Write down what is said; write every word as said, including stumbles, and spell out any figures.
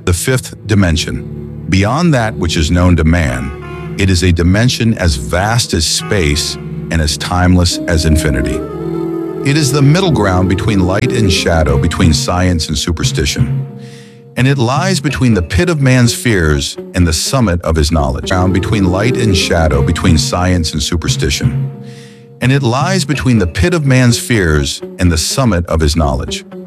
The fifth dimension. Beyond that which is known to man, it is a dimension as vast as space and as timeless as infinity. It is the middle ground between light and shadow, between science and superstition. And it lies between the pit of man's fears and the summit of his knowledge. Ground between light and shadow, between science and superstition. And it lies between the pit of man's fears and the summit of his knowledge.